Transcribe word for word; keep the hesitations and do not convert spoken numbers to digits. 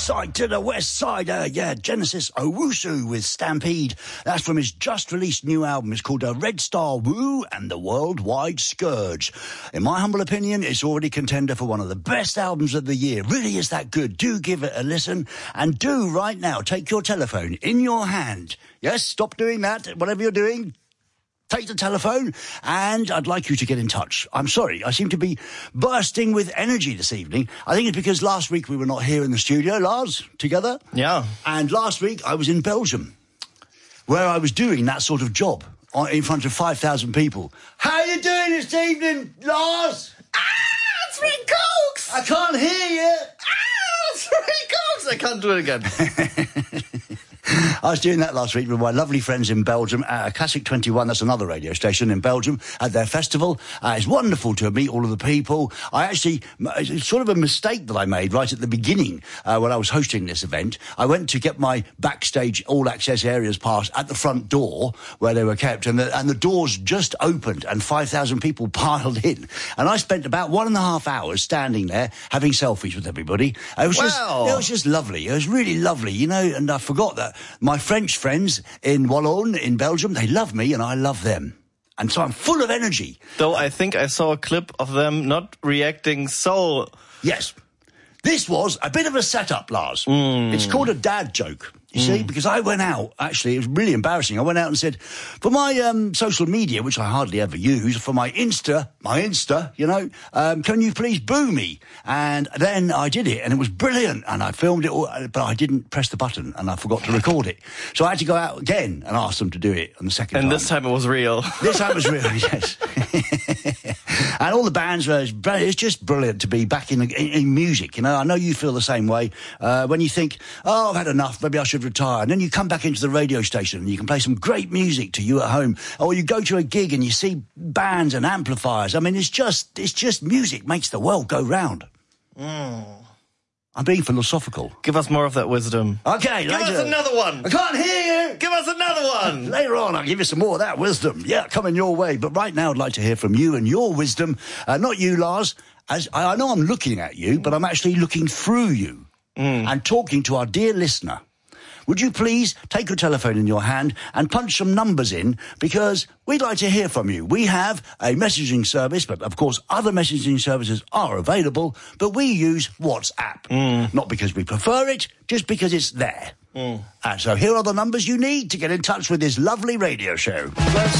side to the west side. Uh, yeah, Genesis Owusu with Stampede. That's from his just-released new album. It's called uh, Red Star Woo and the Worldwide Scourge. In my humble opinion, it's already contender for one of the best albums of the year. Really is that good. Do give it a listen. And do right now take your telephone in your hand. Yes, stop doing that, whatever you're doing. Take the telephone, and I'd like you to get in touch. I'm sorry, I seem to be bursting with energy this evening. I think it's because last week we were not here in the studio, Lars, together. Yeah. And last week I was in Belgium, where I was doing that sort of job in front of five thousand people. How are you doing this evening, Lars? Ah, three cokes! I can't hear you. Ah, three cokes! I can't do it again. I was doing that last week with my lovely friends in Belgium at Classic twenty-one, that's another radio station in Belgium, at their festival. Uh, it's wonderful to meet all of the people. I actually, it's sort of a mistake that I made right at the beginning uh, when I was hosting this event. I went to get my backstage all-access areas pass at the front door where they were kept, and the, and the doors just opened and five thousand people piled in. And I spent about one and a half hours standing there having selfies with everybody. It was, wow. just, it was just lovely. It was really lovely, you know, and I forgot that my French friends in Wallon, in Belgium, they love me and I love them. And so I'm full of energy. Though I think I saw a clip of them not reacting so... Yes. This was a bit of a setup, Lars. Mm. It's called a dad joke. You see, Mm. because I went out, actually, it was really embarrassing. I went out and said, for my um, social media, which I hardly ever use, for my Insta, my Insta, you know, um, can you please boo me? And then I did it, and it was brilliant, and I filmed it, all, but I didn't press the button, and I forgot to record it. So I had to go out again and ask them to do it on the second and time. And this time it was real. This time it was real, yes. And all the bands were, it's just brilliant to be back in, in, in music, you know. I know you feel the same way. Uh, when you think, oh, I've had enough, maybe I should retire. And then you come back into the radio station and you can play some great music to you at home. Or you go to a gig and you see bands and amplifiers. I mean, it's just, it's just music makes the world go round. Mm. I'm being philosophical. Give us more of that wisdom. Okay, Give later. us another one. I can't hear you. Give us another one. Later on, I'll give you some more of that wisdom. Yeah, coming your way. But right now, I'd like to hear from you and your wisdom. Uh, not you, Lars. As I, I know I'm looking at you, but I'm actually looking through you mm. and talking to our dear listener. Would you please take your telephone in your hand and punch some numbers in, because we'd like to hear from you. We have a messaging service, but of course other messaging services are available, but we use WhatsApp. Mm. Not because we prefer it, just because it's there. Mm. And so here are the numbers you need to get in touch with this lovely radio show.